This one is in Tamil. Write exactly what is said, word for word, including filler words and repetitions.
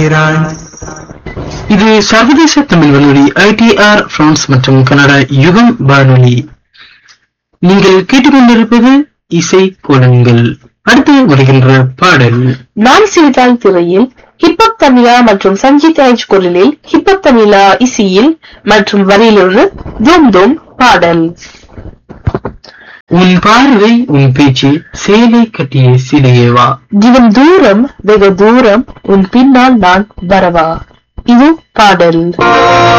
இது சர்வதேச தமிழ் வானொலி ஐ டி ஆர் பிரான்ஸ் மற்றும் கனடா யுகம் வானொலி. நீங்கள் கேட்டுக்கொண்டிருப்பது இசை கோலங்கள். அடுத்து வருகின்ற பாடல் நான் சிரித்தால் திரையில் ஹிப்ஹப் தமிழா மற்றும் சஞ்சித் ராஜ் குரலில் ஹிப்ஹப் தமிழா இசையில் மற்றும் வரியிலிருந்து தூம் தூம் பாடல். உன் பார்வை உன் பேச்சு சேலை கட்டிய சிலையேவா, ஜீவன் தூரம் வெகு தூரம் உன் பின்னால் நான் வரவா. இது பாடல்.